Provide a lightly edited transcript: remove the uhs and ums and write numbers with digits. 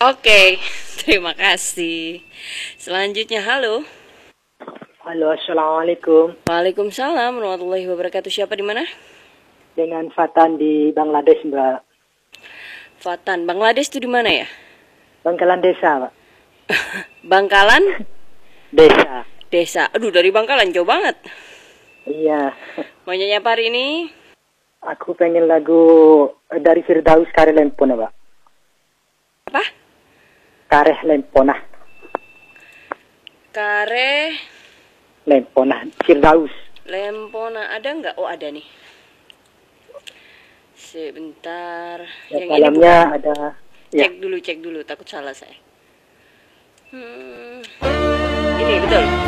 Oke, terima kasih. Selanjutnya, halo. Halo, assalamualaikum. Waalaikumsalam warahmatullahi wabarakatuh. Siapa di mana? Dengan Fatan di Bangladesh, Mbak. Fatan. Bangladesh itu di mana ya? Bangkalan Desa, Pak. Bangkalan Desa. Desa. Aduh, dari Bangkalan jauh banget. Iya. Mau nyanyi apa hari ini? Aku pengen lagu dari Firdaus Kareh Lempona, Pak. Apa? Kareh Lempona. Kare Lempona. Firdaus. Lempona. Ada nggak? Oh, ada nih. Sebentar. Ya, Yang ini dalamnya bukan. ada. Ya. Cek dulu. Takut salah saya. Ini betul.